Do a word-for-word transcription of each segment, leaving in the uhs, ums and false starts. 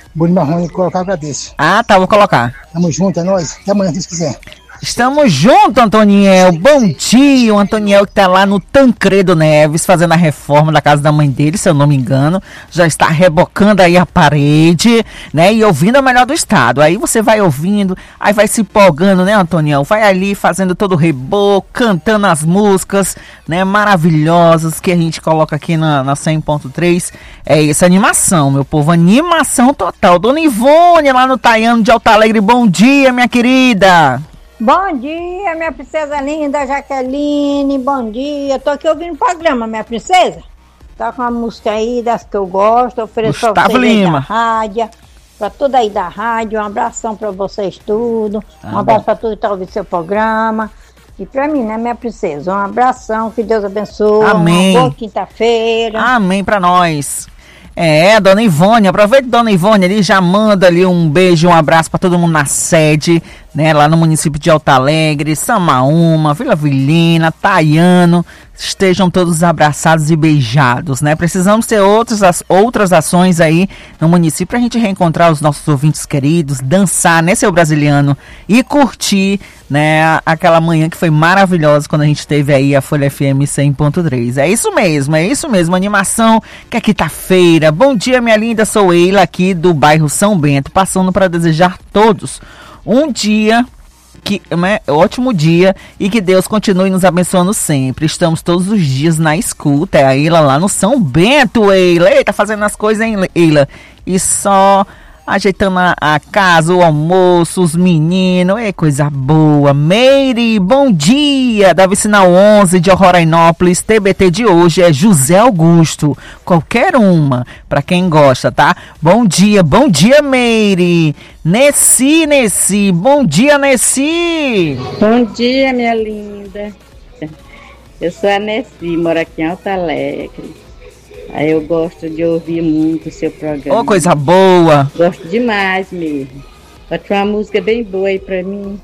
Bruno Marrone, colocar, agradeço. Ah, tá, vou colocar. Tamo junto, é nóis. Até amanhã, se quiser. Estamos juntos, Antoniel. Bom dia, o Antoniel que tá lá no Tancredo Neves, fazendo a reforma da casa da mãe dele, se eu não me engano. Já está rebocando aí a parede, né? E ouvindo a melhor do estado. Aí você vai ouvindo, aí vai se empolgando, né, Antoniel? Vai ali fazendo todo o reboco, cantando as músicas, né? Maravilhosas que a gente coloca aqui na, na cem ponto três. É essa animação, meu povo. Animação total. Dona Ivone, lá no Taiano de Alto Alegre. Bom dia, minha querida. Bom dia, minha princesa linda, Jaqueline, bom dia. Tô aqui ouvindo o programa, minha princesa. Tá com uma música aí das que eu gosto, ofereço Gustavo pra vocês aí Lima. da rádio, pra tudo aí da rádio, um abração pra vocês tudo, Ah, um abraço bom. pra tudo que tá ouvindo seu programa. E pra mim, né, minha princesa, um abração, que Deus abençoe. Amém. Uma boa quinta-feira. Amém pra nós. É, Dona Ivone, aproveita, Dona Ivone, ali já manda ali um beijo, um abraço pra todo mundo na sede, né, lá no município de Alto Alegre, Samaúma, Vila Vilhena, Taiano, estejam todos abraçados e beijados, né? Precisamos ter outros, as, outras ações aí no município pra gente reencontrar os nossos ouvintes queridos, dançar, né, seu brasiliano, e curtir, né, aquela manhã que foi maravilhosa quando a gente teve aí a Folha F M cem ponto três. É isso mesmo, é isso mesmo, animação que é quinta-feira. Bom dia, minha linda, sou Eila aqui do bairro São Bento, passando para desejar todos um dia, que, né, ótimo dia, e que Deus continue nos abençoando sempre. Estamos todos os dias na escuta, é a Eila lá no São Bento, Eila. Eita, fazendo as coisas, hein, Eila? E só ajeitando a, a casa, o almoço, os meninos, é coisa boa. Meire, bom dia, da Vicinal onze de Rorainópolis. T B T de hoje é José Augusto, qualquer uma, pra quem gosta, tá? Bom dia, bom dia, Meire. Nessi, Nessi, bom dia, Nessi. Bom dia, minha linda. Eu sou a Nessi, moro aqui em Alto Alegre. Aí eu gosto de ouvir muito o seu programa. Ô, coisa boa. Gosto demais mesmo. Bota uma música bem boa aí pra mim.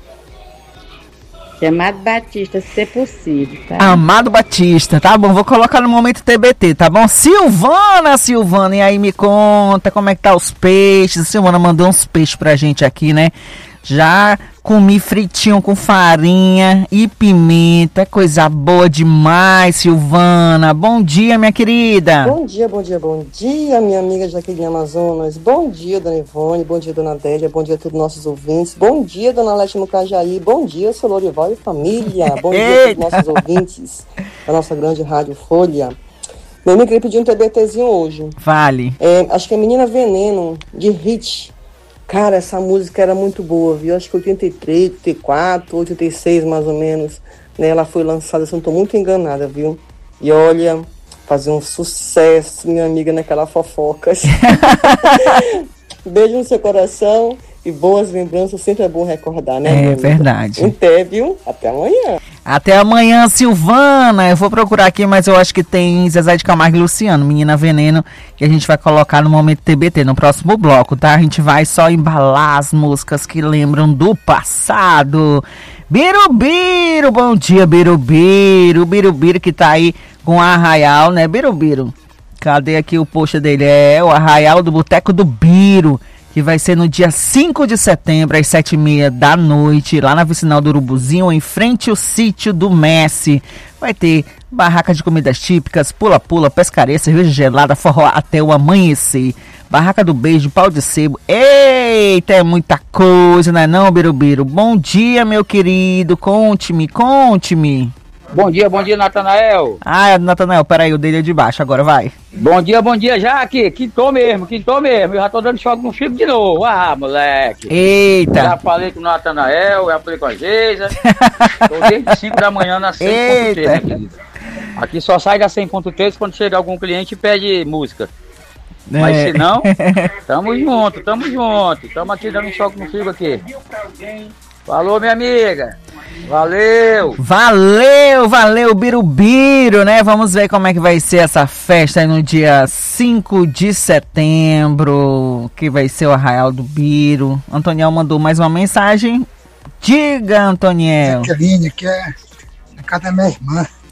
Chamado Batista, se é possível, tá? Amado Batista, tá bom, vou colocar no momento T B T, tá bom? Silvana, Silvana, e aí me conta como é que tá os peixes. A Silvana mandou uns peixes pra gente aqui, né? Já comi fritinho com farinha e pimenta, coisa boa demais, Silvana. Bom dia, minha querida. Bom dia, bom dia, bom dia, minha amiga Jaqueline Amazonas. Bom dia, Dona Ivone. Bom dia, Dona Délia. Bom dia a todos os nossos ouvintes. Bom dia, Dona Leste Mucajaí. Bom dia, seu Lorival e família. Bom dia a todos os nossos ouvintes da nossa grande rádio Folha. Meu amigo, queria pedir um TBTzinho hoje. Vale. É, acho que é Menina Veneno, de Hit. Cara, essa música era muito boa, viu? Acho que oitenta e três, oitenta e quatro, oitenta e seis mais ou menos, né? Ela foi lançada, se eu não tô muito enganada, viu? E olha, fazia um sucesso, minha amiga, naquela fofocas. Beijo no seu coração e boas lembranças, sempre é bom recordar, né? É verdade. Até, viu? Até amanhã. Até amanhã, Silvana. Eu vou procurar aqui, mas eu acho que tem Zezé de Camargo e Luciano, Menina Veneno, que a gente vai colocar no momento T B T, no próximo bloco, tá? A gente vai só embalar as músicas que lembram do passado. Birubiru, bom dia, Birubiru. Birubiru que tá aí com o Arraial, né, Birubiru? Cadê aqui o post dele? É o Arraial do Boteco do Biro, que vai ser no dia cinco de setembro, às sete e meia da noite, lá na Vicinal do Urubuzinho, em frente ao sítio do Messi. Vai ter barraca de comidas típicas, pula-pula, pescaria, cerveja gelada, forró até o amanhecer. Barraca do Beijo, pau de sebo. Eita, é muita coisa, não é não, Birubiru? Bom dia, meu querido, conte-me, conte-me. Bom dia, bom dia, Natanael. Ah, é do Natanael, peraí, o dele é de baixo, agora vai. Bom dia, bom dia, já aqui, quintou mesmo, quintou mesmo, eu já tô dando choque no Chico de novo, ah, moleque. Eita. Já falei com o Natanael, já falei com a Geisa, tô desde cinco da manhã na cem ponto três, né, querido? Aqui só sai da cem ponto três quando chega algum cliente e pede música. É. Mas se não, tamo junto, tamo junto, tamo aqui dando um choque no Chico aqui. Falou, minha amiga. Valeu! Valeu, valeu, Birubiru, né? Vamos ver como é que vai ser essa festa aí no dia cinco de setembro, que vai ser o Arraial do Biro. Antoniel mandou mais uma mensagem. Diga, Antoniel. Jaqueline, que é a casa da minha irmã.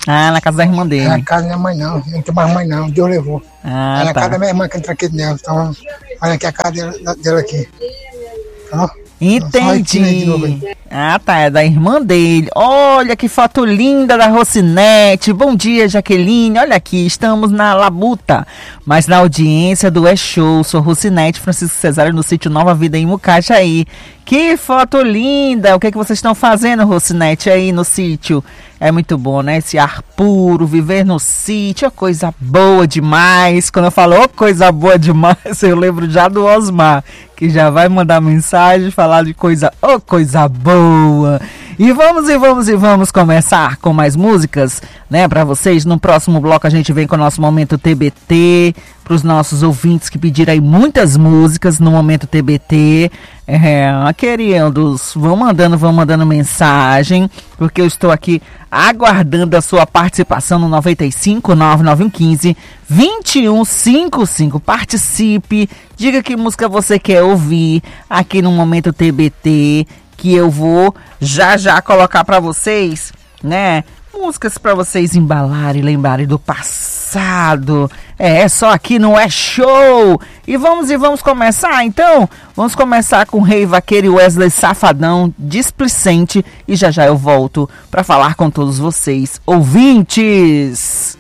Ah, na casa da irmã dele. É na casa da minha mãe não, não tem mais mãe não, Deus levou. Ah, é na tá. casa da minha irmã que entra aqui dentro, então olha aqui a casa dela, dela aqui. Tá? Entendi. Ah, tá, é da irmã dele. Olha que foto linda da Rocinete. Bom dia, Jaqueline. Olha aqui, estamos na Labuta, mas na audiência do É Show. Sou Rocinete Francisco Cesário no sítio Nova Vida em Mucajaí. Que foto linda. O que é que vocês estão fazendo, Rocinete, aí no sítio? É muito bom, né? Esse ar puro, viver no sítio, é coisa boa demais. Quando eu falo oh, coisa boa demais, eu lembro já do Osmar, que já vai mandar mensagem, falar de coisa, oh, coisa boa. E vamos, e vamos, e vamos começar com mais músicas, né, pra vocês. No próximo bloco a gente vem com o nosso Momento T B T, pros nossos ouvintes que pediram aí muitas músicas no Momento T B T. É, queridos, vão mandando, vão mandando mensagem, porque eu estou aqui aguardando a sua participação no nove cinco nove nove um um cinco, dois um cinco cinco. Participe, diga que música você quer ouvir aqui no Momento T B T, que eu vou já já colocar para vocês, né? Músicas para vocês embalarem e lembrarem do passado. É, só aqui no É Show. E vamos e vamos começar, então? Vamos começar com Rei Vaqueiro e Wesley Safadão, Displicente. E já já eu volto para falar com todos vocês, ouvintes.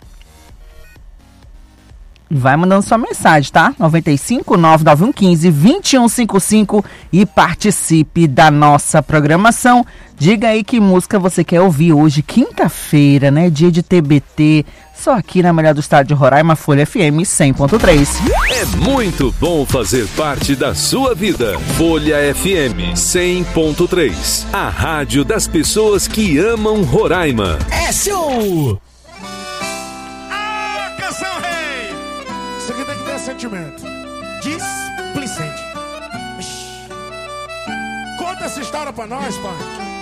Vai mandando sua mensagem, tá? nove cinco nove nove um um cinco, dois um cinco cinco e participe da nossa programação. Diga aí que música você quer ouvir hoje, quinta-feira, né? Dia de T B T, só aqui na melhor do estado de Roraima, Folha F M cem ponto três. É muito bom fazer parte da sua vida. Folha F M cem ponto três, a rádio das pessoas que amam Roraima. É show! Ah, canção rei! Isso aqui tem que ter sentimento. Displicente. Conta essa história pra nós, pai.